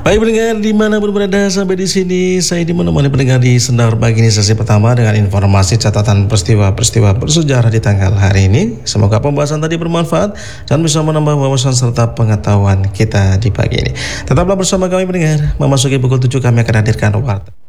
Baik pendengar dimanapun berada, sampai di sini saya menemani pendengar di Sendar Pagi ini sesi pertama dengan informasi catatan peristiwa-peristiwa bersejarah di tanggal hari ini. Semoga pembahasan tadi bermanfaat dan bisa menambah wawasan serta pengetahuan kita di pagi ini. Tetaplah bersama kami pendengar. Memasuki pukul 7 kami akan hadirkan warta.